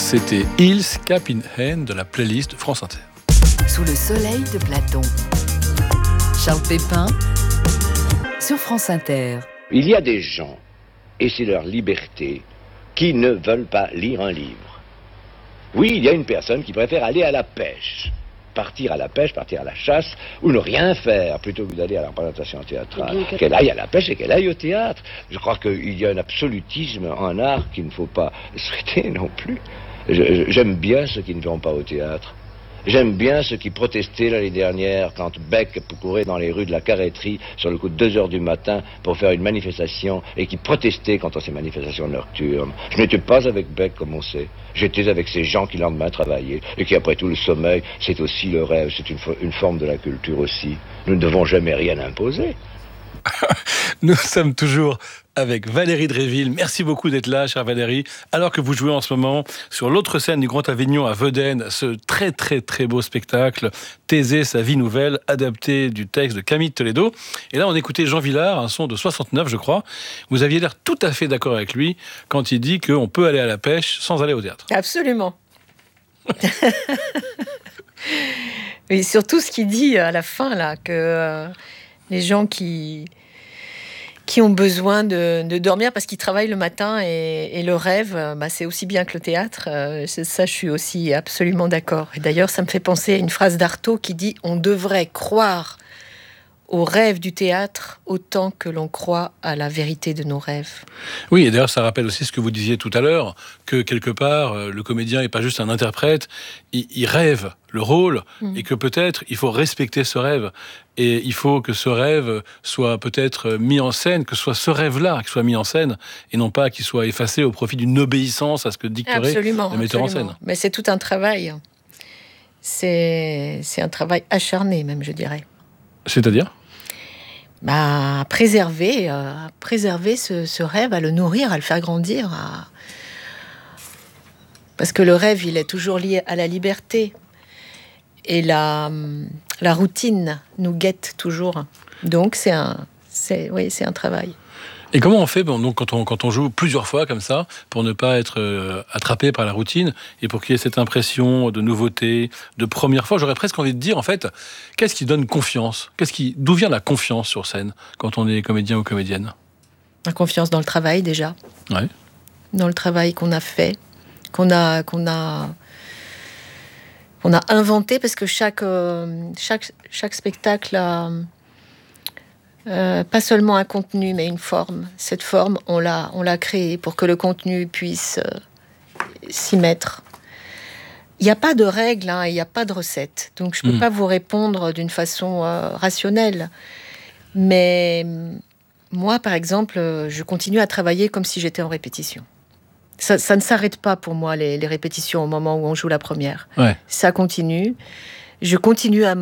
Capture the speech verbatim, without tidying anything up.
C'était Hills Cap in Hand de la playlist de France Inter. Sous le soleil de Platon. Charles Pépin sur France Inter. Il y a des gens, et c'est leur liberté, qui ne veulent pas lire un livre. Oui, il y a une personne qui préfère aller à la pêche. Partir à la pêche, partir à la chasse, ou ne rien faire, plutôt que d'aller à la représentation théâtrale. Qu'elle aille à la pêche et qu'elle aille au théâtre. Je crois qu'il y a un absolutisme en art qu'il ne faut pas souhaiter non plus. Je, j'aime bien ceux qui ne vont pas au théâtre. J'aime bien ceux qui protestaient l'année dernière quand Beck courait dans les rues de la Carrêterie sur le coup de deux heures du matin pour faire une manifestation et qui protestaient contre ces manifestations nocturnes. Je n'étais pas avec Beck, comme on sait. J'étais avec ces gens qui le lendemain travaillaient et qui, après tout, le sommeil, c'est aussi le rêve, c'est une, une forme de la culture aussi. Nous ne devons jamais rien imposer. Nous sommes toujours avec Valérie Dréville. Merci beaucoup d'être là, chère Valérie. Alors que vous jouez en ce moment sur l'autre scène du Grand Avignon à Weuden, ce très très très beau spectacle, Thésée, sa vie nouvelle, adapté du texte de Camille Toledo. Et là, on écoutait Jean Vilar, un son de soixante-neuf, je crois. Vous aviez l'air tout à fait d'accord avec lui quand il dit qu'on peut aller à la pêche sans aller au théâtre. Absolument. Et surtout ce qu'il dit à la fin, là, que euh, les gens qui... qui ont besoin de, de dormir parce qu'ils travaillent le matin et, et le rêve, bah, c'est aussi bien que le théâtre. Euh, ça, je suis aussi absolument d'accord. Et d'ailleurs, ça me fait penser à une phrase d'Artaud qui dit « On devrait croire au rêve du théâtre autant que l'on croit à la vérité de nos rêves. » Oui, et d'ailleurs, ça rappelle aussi ce que vous disiez tout à l'heure, que quelque part, le comédien n'est pas juste un interprète, il, il rêve le rôle, mmh. et que peut-être il faut respecter ce rêve. Et il faut que ce rêve soit peut-être mis en scène, que ce soit ce rêve-là qui soit mis en scène, et non pas qu'il soit effacé au profit d'une obéissance à ce que dicterait absolument, le metteur absolument. en scène. Mais c'est tout un travail. C'est, c'est un travail acharné, même, je dirais. C'est-à-dire ? Bah, à préserver, euh, à préserver ce, ce rêve, à le nourrir, à le faire grandir. À... Parce que le rêve, il est toujours lié à la liberté. Et la, la routine nous guette toujours. Donc, c'est un, c'est, oui, c'est un travail. Et comment on fait bon, donc, quand, on, quand on joue plusieurs fois comme ça, pour ne pas être euh, attrapé par la routine, et pour qu'il y ait cette impression de nouveauté, de première fois, j'aurais presque envie de dire, en fait, qu'est-ce qui donne confiance ? Qu'est-ce qui, d'où vient la confiance sur scène, quand on est comédien ou comédienne ? La confiance dans le travail, déjà. Ouais. Dans le travail qu'on a fait, qu'on a... Qu'on a On a inventé, parce que chaque, euh, chaque, chaque spectacle a euh, pas seulement un contenu, mais une forme. Cette forme, on l'a, on l'a créée pour que le contenu puisse euh, s'y mettre. Il n'y a pas de règles, hein, il n'y a pas de recette. Donc, je ne peux mmh. pas vous répondre d'une façon euh, rationnelle. Mais moi, par exemple, je continue à travailler comme si j'étais en répétition. Ça, ça ne s'arrête pas pour moi, les, les répétitions, au moment où on joue la première. Ouais. Ça continue. Je continue à